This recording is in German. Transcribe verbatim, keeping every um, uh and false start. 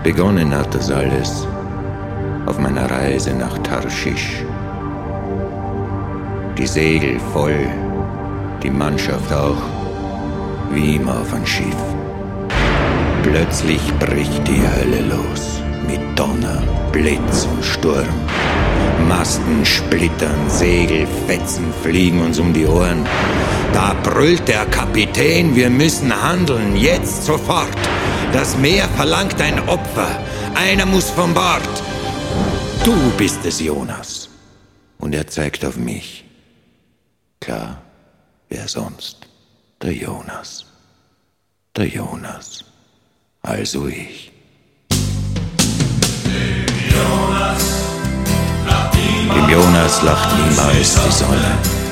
Begonnen hat das alles auf meiner Reise nach Tarschisch. Die Segel voll, die Mannschaft auch, wie immer auf ein Schiff. Plötzlich bricht die Hölle los, mit Donner, Blitz und Sturm. Masten splittern, Segelfetzen fliegen uns um die Ohren. Da brüllt der Kapitän, wir müssen handeln, jetzt sofort. Das Meer verlangt ein Opfer, einer muss von Bord. Du bist es, Jonas. Und er zeigt auf mich. Klar, wer sonst? Der Jonas. Der Jonas. Also ich. Jonas lacht Dem Jonas lacht niemals die Sonne.